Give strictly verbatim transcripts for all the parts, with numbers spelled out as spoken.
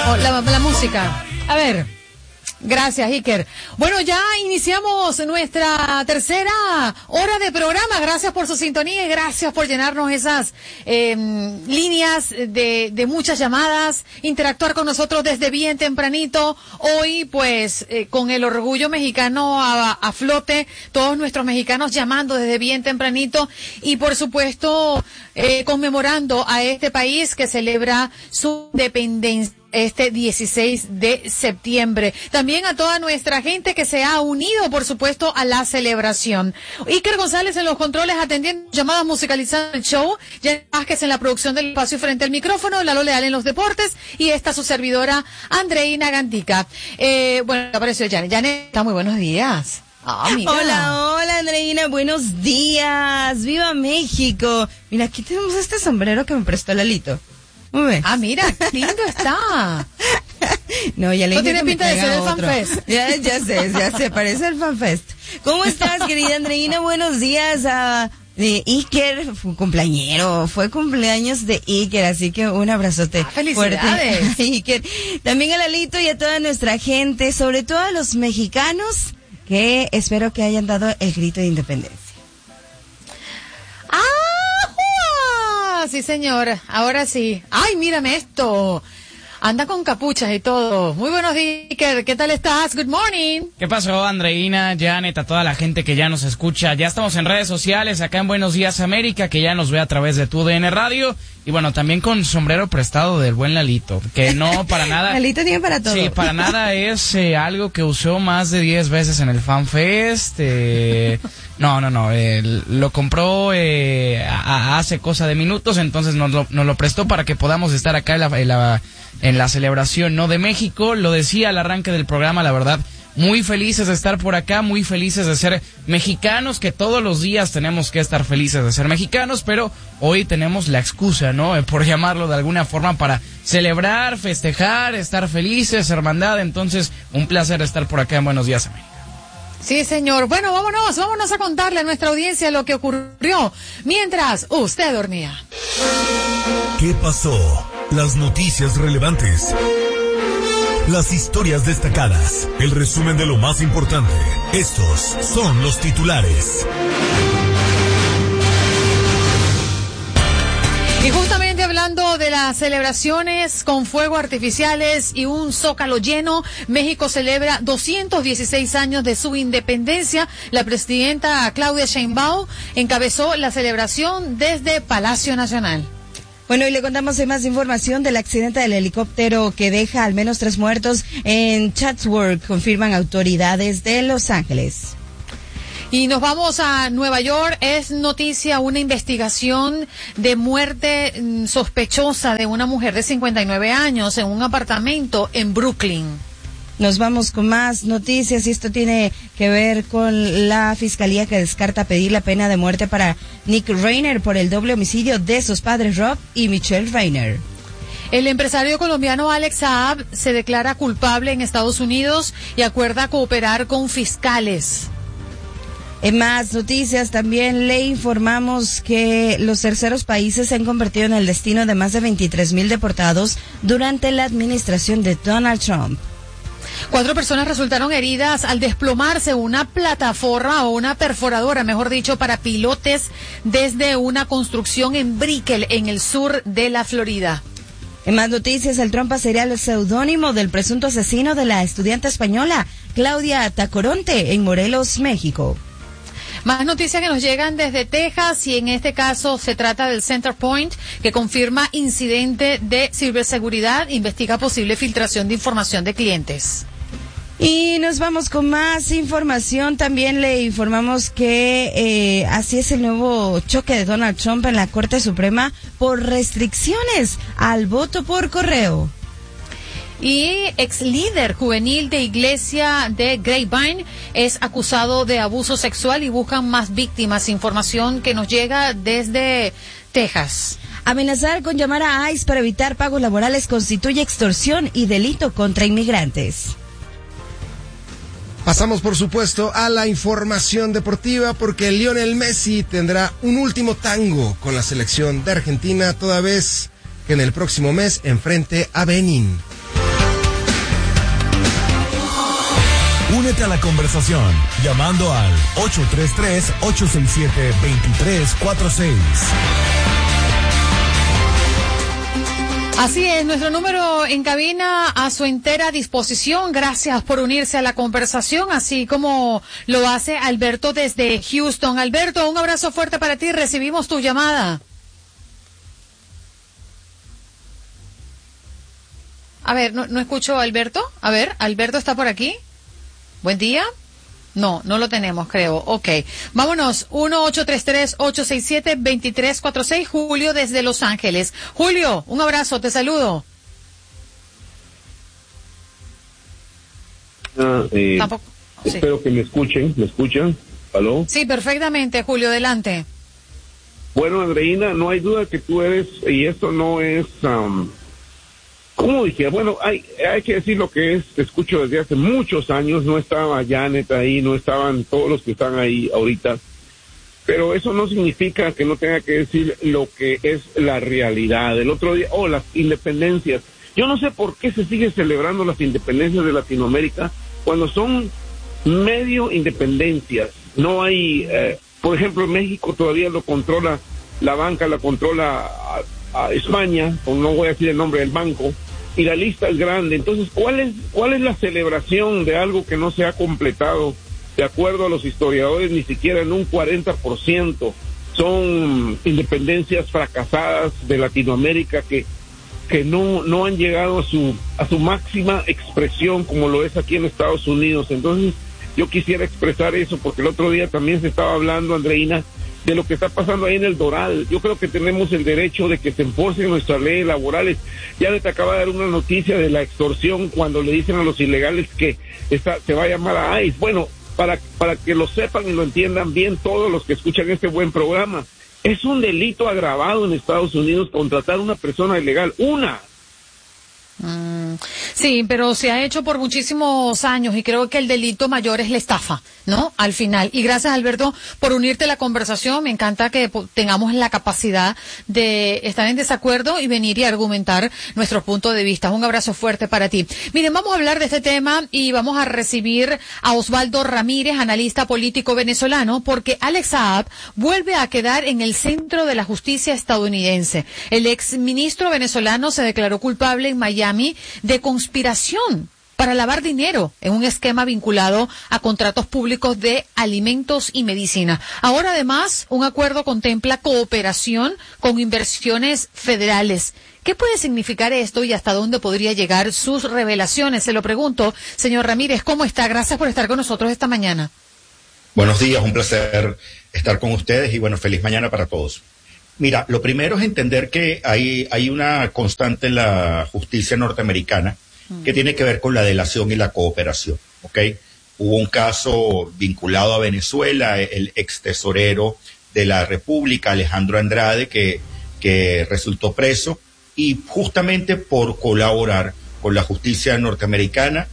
Oh, la, la música. A ver. Gracias, Iker. Bueno, ya iniciamos nuestra tercera hora de programa. Gracias por su sintonía y gracias por llenarnos esas eh, líneas de, de muchas llamadas, interactuar con nosotros desde bien tempranito. Hoy, pues, eh, con el orgullo mexicano a, a flote, todos nuestros mexicanos llamando desde bien tempranito y, por supuesto, eh, conmemorando a este país que celebra su independencia este dieciséis de septiembre. También a toda nuestra gente que se ha unido, por supuesto, a la celebración. Iker González en los controles atendiendo llamadas, musicalizando el show. Janet Vázquez en la producción del espacio frente al micrófono. Lalo Leal en los deportes. Y esta su servidora, Andreina Gandica. Eh, bueno, apareció Janet. Janet, está muy buenos días. Oh, hola, hola Andreina, buenos días. ¡Viva México! Mira, aquí tenemos este sombrero que me prestó Lalito. Ah, mira, qué lindo está. No, ya le no tiene pinta de ser el FanFest. Ya, ya sé, ya sé, parece el FanFest. ¿Cómo estás, querida Andreina? Buenos días a eh, Iker, fue cumpleañero, fue cumpleaños de Iker, así que un abrazote. Ah, felicidades. Fuerte, Iker. También a Lalito y a toda nuestra gente, sobre todo a los mexicanos, que espero que hayan dado el grito de independencia. ¡Ah! Sí, señor. Ahora sí. ¡Ay, mírame esto! Anda con capuchas y todo. Muy buenos días, Iker. ¿Qué tal estás? Good morning. ¿Qué pasó, Andreina, Janet, a toda la gente que ya nos escucha? Ya estamos en redes sociales, acá en Buenos Días América, que ya nos ve a través de tu D N Radio. Y bueno, también con sombrero prestado del buen Lalito, que no para nada... Lalito tiene para todo. Sí, para nada es eh, algo que usó más de diez veces en el FanFest. Eh, no, no, no, eh, lo compró eh, a, a hace cosa de minutos, entonces nos lo, nos lo prestó para que podamos estar acá en la, en la, en la celebración, ¿no?, de México. Lo decía al arranque del programa, la verdad, muy felices de estar por acá, muy felices de ser mexicanos, que todos los días tenemos que estar felices de ser mexicanos, pero hoy tenemos la excusa, ¿no?, por llamarlo de alguna forma, para celebrar, festejar, estar felices, hermandad. Entonces, un placer estar por acá en Buenos Días América. Sí, señor. Bueno, vámonos, vámonos a contarle a nuestra audiencia lo que ocurrió mientras usted dormía. ¿Qué pasó? Las noticias relevantes. Las historias destacadas, el resumen de lo más importante. Estos son los titulares. Y justamente hablando de las celebraciones con fuegos artificiales y un zócalo lleno, México celebra doscientos dieciséis años de su independencia. La presidenta Claudia Sheinbaum encabezó la celebración desde Palacio Nacional. Bueno, y le contamos más información del accidente del helicóptero que deja al menos tres muertos en Chatsworth, confirman autoridades de Los Ángeles. Y nos vamos a Nueva York. Es noticia una investigación de muerte sospechosa de una mujer de cincuenta y nueve años en un apartamento en Brooklyn. Nos vamos con más noticias y esto tiene que ver con la fiscalía que descarta pedir la pena de muerte para Nick Reiner por el doble homicidio de sus padres Rob y Michelle Reiner. El empresario colombiano Alex Saab se declara culpable en Estados Unidos y acuerda cooperar con fiscales. En más noticias también le informamos que los terceros países se han convertido en el destino de más de veintitrés mil deportados durante la administración de Donald Trump. Cuatro personas resultaron heridas al desplomarse una plataforma o una perforadora, mejor dicho, para pilotes desde una construcción en Brickell, en el sur de la Florida. En más noticias, el trompa sería el seudónimo del presunto asesino de la estudiante española Claudia Tacoronte en Morelos, México. Más noticias que nos llegan desde Texas y en este caso se trata del Center Point, que confirma incidente de ciberseguridad, investiga posible filtración de información de clientes. Y nos vamos con más información. También le informamos que eh, así es el nuevo choque de Donald Trump en la Corte Suprema por restricciones al voto por correo. Y ex líder juvenil de iglesia de Grapevine es acusado de abuso sexual y buscan más víctimas. Información que nos llega desde Texas. Amenazar con llamar a ICE para evitar pagos laborales constituye extorsión y delito contra inmigrantes. Pasamos, por supuesto, a la información deportiva porque Lionel Messi tendrá un último tango con la selección de Argentina, toda vez que en el próximo mes enfrente a Benín. Únete a la conversación llamando al ocho tres tres, ocho seis siete, dos tres cuatro seis. Así es, nuestro número en cabina a su entera disposición. Gracias por unirse a la conversación, así como lo hace Alberto desde Houston. Alberto, un abrazo fuerte para ti. Recibimos tu llamada. A ver, no, no escucho a Alberto. A ver, Alberto está por aquí. Buen día. No, no lo tenemos, creo. Ok. Vámonos. uno ocho tres tres, ocho seis siete, dos tres cuatro seis. Julio desde Los Ángeles. Julio, un abrazo, te saludo. Ah, eh, Tampoco. Sí. Espero que me escuchen. ¿Me escuchan? ¿Aló? Sí, perfectamente, Julio, adelante. Bueno, Andreina, no hay duda que tú eres, y esto no es... Um, ¿Cómo dije? Bueno, hay, hay que decir lo que es, te escucho desde hace muchos años, no estaba Janet ahí, no estaban todos los que están ahí ahorita, pero eso no significa que no tenga que decir lo que es la realidad. El otro día, oh, las independencias, yo no sé por qué se sigue celebrando las independencias de Latinoamérica cuando son medio independencias, no hay, eh, por ejemplo, México todavía lo controla, la banca la controla a, a España, o no voy a decir el nombre del banco, y la lista es grande. Entonces, ¿cuál es cuál es la celebración de algo que no se ha completado? De acuerdo a los historiadores, ni siquiera en un cuarenta por ciento son independencias fracasadas de Latinoamérica que que no no han llegado a su a su máxima expresión como lo es aquí en Estados Unidos. Entonces, yo quisiera expresar eso porque el otro día también se estaba hablando, Andreina, de lo que está pasando ahí en el Doral. Yo creo que tenemos el derecho de que se enforcen nuestras leyes laborales. Ya te acaba de dar una noticia de la extorsión cuando le dicen a los ilegales que está, se va a llamar a I C E. Bueno, para, para que lo sepan y lo entiendan bien todos los que escuchan este buen programa, es un delito agravado en Estados Unidos contratar a una persona ilegal. Una. Mm, sí, pero se ha hecho por muchísimos años y creo que el delito mayor es la estafa, ¿no? Al final. Y gracias, Alberto, por unirte a la conversación. Me encanta que tengamos la capacidad de estar en desacuerdo y venir y argumentar nuestro punto de vista. Un abrazo fuerte para ti. Miren, vamos a hablar de este tema y vamos a recibir a Osvaldo Ramírez, analista político venezolano, porque Alex Saab vuelve a quedar en el centro de la justicia estadounidense. El exministro venezolano se declaró culpable en Miami de conspiración para lavar dinero en un esquema vinculado a contratos públicos de alimentos y medicina. Ahora, además, un acuerdo contempla cooperación con inversiones federales. ¿Qué puede significar esto y hasta dónde podría llegar sus revelaciones? Se lo pregunto, señor Ramírez, ¿cómo está? Gracias por estar con nosotros esta mañana. Buenos días, un placer estar con ustedes y bueno, feliz mañana para todos. Mira, lo primero es entender que hay, hay una constante en la justicia norteamericana que tiene que ver con la delación y la cooperación, ¿ok? Hubo un caso vinculado a Venezuela, el ex tesorero de la República, Alejandro Andrade, que, que resultó preso y justamente por colaborar con la justicia norteamericana,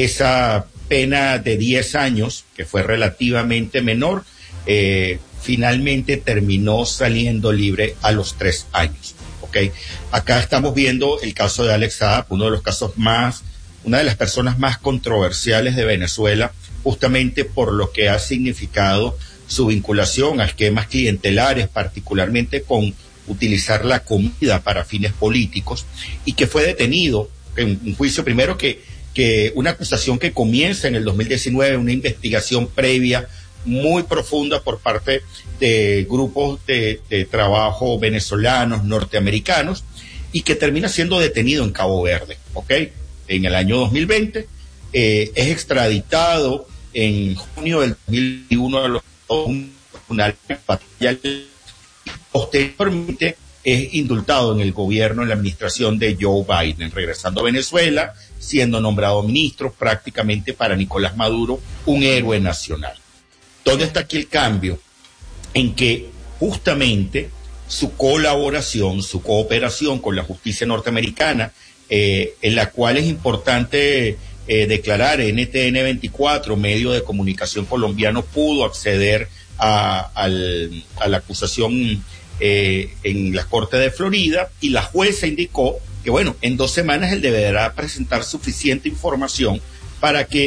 esa pena de diez años, que fue relativamente menor, eh, finalmente terminó saliendo libre a los tres años. ¿Okay? Acá estamos viendo el caso de Alex Saab, uno de los casos más, una de las personas más controversiales de Venezuela, justamente por lo que ha significado su vinculación a esquemas clientelares, particularmente con utilizar la comida para fines políticos, y que fue detenido en un juicio primero que, que una acusación que comienza en el dos mil diecinueve, una investigación previa muy profunda por parte de grupos de, de trabajo venezolanos, norteamericanos, y que termina siendo detenido en Cabo Verde, ¿ok? En el año dos mil veinte, eh, es extraditado en junio del dos mil veintiuno a los tribunales, posteriormente es indultado en el gobierno, en la administración de Joe Biden, regresando a Venezuela, siendo nombrado ministro prácticamente para Nicolás Maduro, un héroe nacional. ¿Dónde está aquí el cambio? En que justamente su colaboración, su cooperación con la justicia norteamericana, eh, en la cual es importante eh, declarar, N T N veinticuatro, medio de comunicación colombiano, pudo acceder a, al, a la acusación eh, en la Corte de Florida, y la jueza indicó que, bueno, en dos semanas él deberá presentar suficiente información para que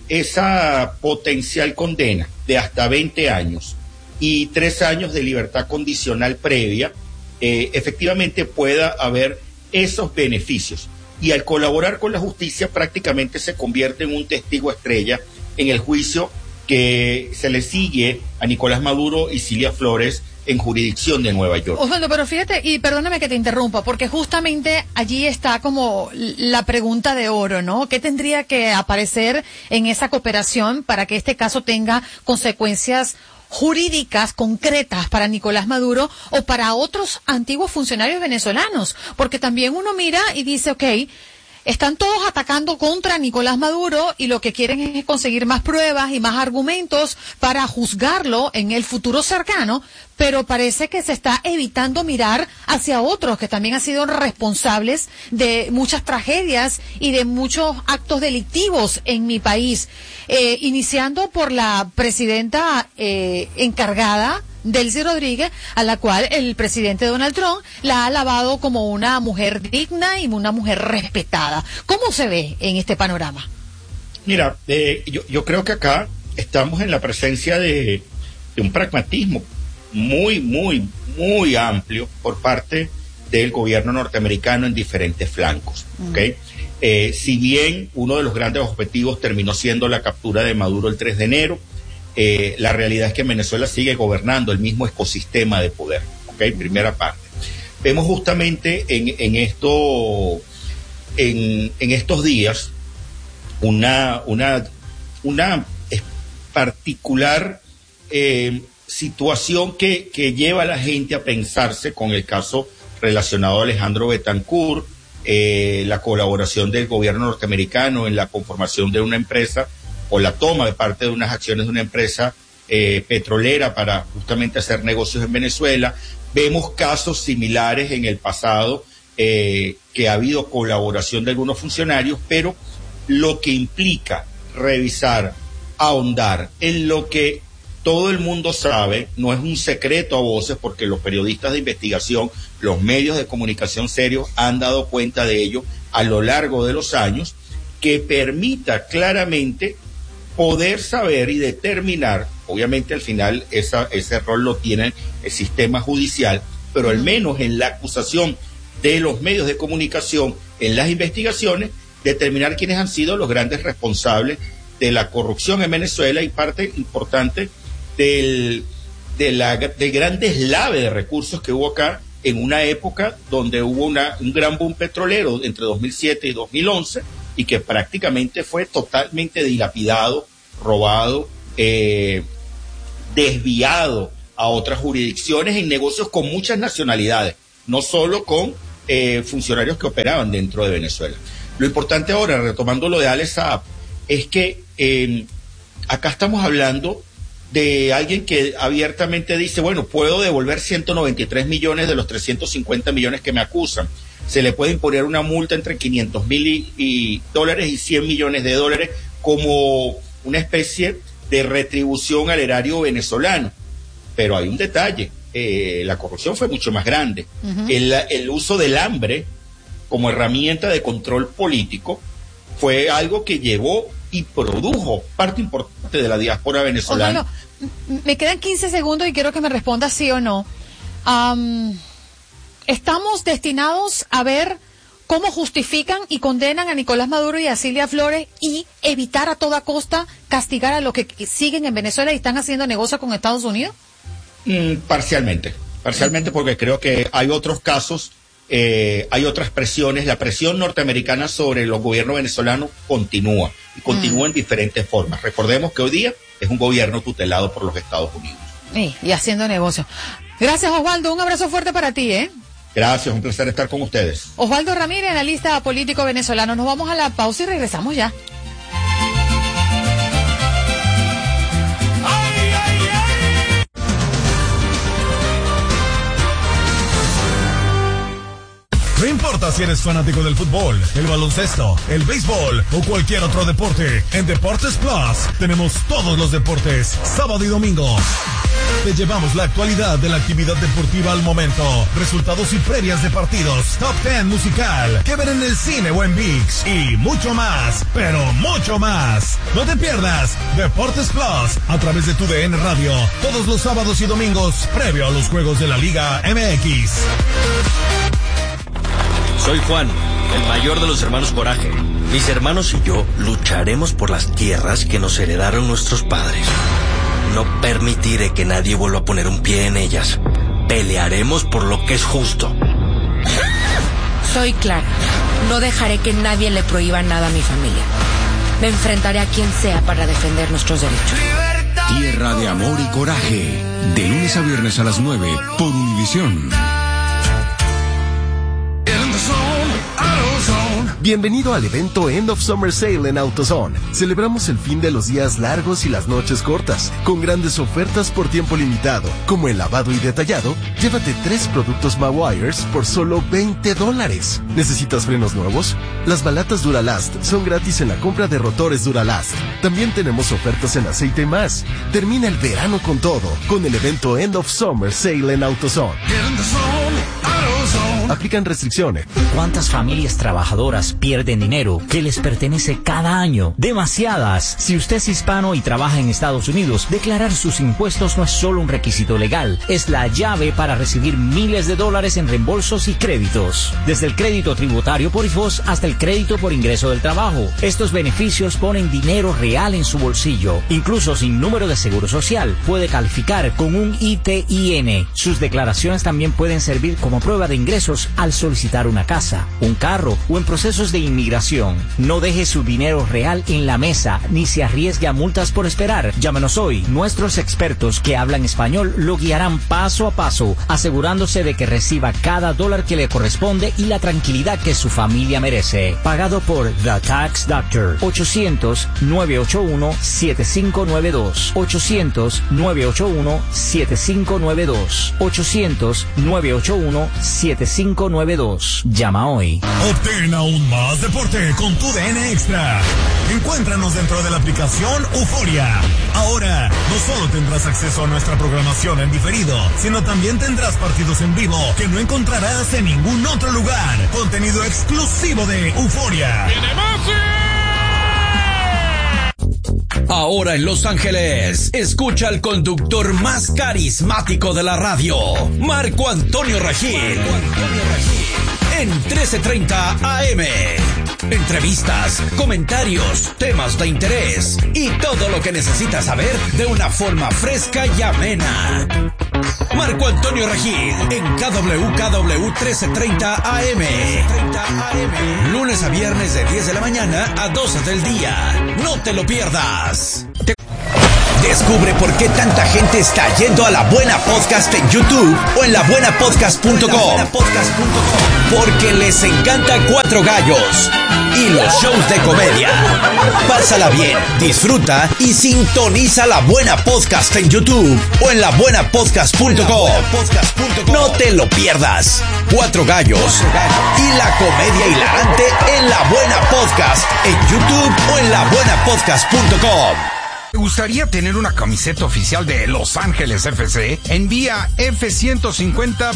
esa potencial condena de hasta veinte años y tres años de libertad condicional previa, eh, efectivamente pueda haber esos beneficios. Y al colaborar con la justicia prácticamente se convierte en un testigo estrella en el juicio que se le sigue a Nicolás Maduro y Cilia Flores en jurisdicción de Nueva York. Osvaldo, pero fíjate, y perdóname que te interrumpa, porque justamente allí está como la pregunta de oro, ¿no? ¿Qué tendría que aparecer en esa cooperación para que este caso tenga consecuencias jurídicas concretas para Nicolás Maduro o para otros antiguos funcionarios venezolanos? Porque también uno mira y dice, ok, están todos atacando contra Nicolás Maduro y lo que quieren es conseguir más pruebas y más argumentos para juzgarlo en el futuro cercano, pero parece que se está evitando mirar hacia otros que también han sido responsables de muchas tragedias y de muchos actos delictivos en mi país, eh, iniciando por la presidenta eh, encargada, Delcy Rodríguez, a la cual el presidente Donald Trump la ha alabado como una mujer digna y una mujer respetada. ¿Cómo se ve en este panorama? Mira, eh, yo, yo creo que acá estamos en la presencia de, de un pragmatismo muy, muy, muy amplio por parte del gobierno norteamericano en diferentes flancos. Mm. ¿Okay? Eh, si bien uno de los grandes objetivos terminó siendo la captura de Maduro el tres de enero, Eh, la realidad es que Venezuela sigue gobernando el mismo ecosistema de poder, ¿ok? Primera parte. Vemos justamente en, en esto, en, en estos días, una, una, una particular eh, situación que, que lleva a la gente a pensarse con el caso relacionado a Alejandro Betancourt, eh, la colaboración del gobierno norteamericano en la conformación de una empresa o la toma de parte de unas acciones de una empresa eh, petrolera para justamente hacer negocios en Venezuela. Vemos casos similares en el pasado, eh, que ha habido colaboración de algunos funcionarios, pero lo que implica revisar, ahondar en lo que todo el mundo sabe, no es un secreto a voces, porque los periodistas de investigación, los medios de comunicación serios han dado cuenta de ello a lo largo de los años, que permita claramente poder saber y determinar, obviamente al final esa, ese rol lo tiene el sistema judicial, pero al menos en la acusación de los medios de comunicación, en las investigaciones, determinar quiénes han sido los grandes responsables de la corrupción en Venezuela y parte importante del, de la, del gran deslave de recursos que hubo acá en una época donde hubo una, un gran boom petrolero entre dos mil siete y dos mil once, y que prácticamente fue totalmente dilapidado, robado, eh, desviado a otras jurisdicciones en negocios con muchas nacionalidades, no solo con eh, funcionarios que operaban dentro de Venezuela. Lo importante ahora, retomando lo de Alex Saab, es que eh, acá estamos hablando de alguien que abiertamente dice, bueno, puedo devolver ciento noventa y tres millones de los trescientos cincuenta millones que me acusan. Se le puede imponer una multa entre quinientos mil y, y dólares y cien millones de dólares como una especie de retribución al erario venezolano. Pero hay un detalle, eh, la corrupción fue mucho más grande. Uh-huh. El, el uso del hambre como herramienta de control político fue algo que llevó y produjo parte importante de la diáspora venezolana. Ojalá, me quedan quince segundos y quiero que me respondas sí o no. Um... ¿Estamos destinados a ver cómo justifican y condenan a Nicolás Maduro y a Cilia Flores y evitar a toda costa castigar a los que siguen en Venezuela y están haciendo negocios con Estados Unidos? Mm, parcialmente, parcialmente porque creo que hay otros casos, eh, hay otras presiones. La presión norteamericana sobre los gobiernos venezolanos continúa y continúa mm. en diferentes formas. Recordemos que hoy día es un gobierno tutelado por los Estados Unidos. Sí, y haciendo negocios. Gracias, Osvaldo. Un abrazo fuerte para ti, ¿eh? Gracias, un placer estar con ustedes. Osvaldo Ramírez, analista político venezolano. Nos vamos a la pausa y regresamos ya. Ay, ay, ay. No importa si eres fanático del fútbol, el baloncesto, el béisbol o cualquier otro deporte, en Deportes Plus tenemos todos los deportes, sábado y domingo. Te llevamos la actualidad de la actividad deportiva al momento, resultados y previas de partidos, top ten musical, que ver en el cine o en ViX y mucho más, pero mucho más. No te pierdas Deportes Plus a través de tu D N Radio, todos los sábados y domingos, previo a los juegos de la Liga M X. Soy Juan, el mayor de los hermanos Coraje. Mis hermanos y yo lucharemos por las tierras que nos heredaron nuestros padres. No permitiré que nadie vuelva a poner un pie en ellas. Pelearemos por lo que es justo. Soy Clara. No dejaré que nadie le prohíba nada a mi familia. Me enfrentaré a quien sea para defender nuestros derechos. Tierra de amor y coraje. De lunes a viernes a las nueve por Univisión. Bienvenido al evento End of Summer Sale en AutoZone. Celebramos el fin de los días largos y las noches cortas, con grandes ofertas por tiempo limitado, como el lavado y detallado. Llévate tres productos Mawires por solo veinte dólares. ¿Necesitas frenos nuevos? Las balatas Duralast son gratis en la compra de rotores Duralast. También tenemos ofertas en aceite y más. Termina el verano con todo, con el evento End of Summer Sale en AutoZone. Aplican restricciones. ¿Cuántas familias trabajadoras pierden dinero que les pertenece cada año? Demasiadas. Si usted es hispano y trabaja en Estados Unidos, declarar sus impuestos no es solo un requisito legal, es la llave para recibir miles de dólares en reembolsos y créditos. Desde el crédito tributario por I F O S hasta el crédito por ingreso del trabajo. Estos beneficios ponen dinero real en su bolsillo. Incluso sin número de seguro social, puede calificar con un I T I N. Sus declaraciones también pueden servir como prueba de ingresos al solicitar una casa, un carro o en procesos de inmigración. No deje su dinero real en la mesa ni se arriesgue a multas por esperar. Llámenos hoy. Nuestros expertos que hablan español lo guiarán paso a paso, asegurándose de que reciba cada dólar que le corresponde y la tranquilidad que su familia merece. Pagado por The Tax Doctor. ochocientos, nueve ocho uno, siete cinco nueve dos. ochocientos, nueve ocho uno, siete cinco nueve dos. ochocientos, nueve ocho uno, siete cinco nueve dos. Llama hoy. Obtén aún más deporte con tu D N Extra. Encuéntranos dentro de la aplicación Euforia. Ahora, no solo tendrás acceso a nuestra programación en diferido, sino también tendrás partidos en vivo que no encontrarás en ningún otro lugar. Contenido exclusivo de Euforia. Ahora en Los Ángeles, escucha al conductor más carismático de la radio, Marco Antonio Regil, en trece treinta A M. Entrevistas, comentarios, temas de interés y todo lo que necesitas saber de una forma fresca y amena. Marco Antonio Regil en K W K W trece treinta A M. Lunes a viernes de diez de la mañana a doce del día. No te lo pierdas. Te... Descubre por qué tanta gente está yendo a La Buena Podcast en YouTube o en la buena podcast punto com. Porque les encanta Cuatro Gallos y los shows de comedia. Pásala bien, disfruta y sintoniza La Buena Podcast en YouTube o en la buena podcast punto com. No te lo pierdas. Cuatro Gallos y la comedia hilarante en La Buena Podcast en YouTube o en la buena podcast punto com. ¿Te gustaría tener una camiseta oficial de Los Ángeles F C? Envía F ciento cincuenta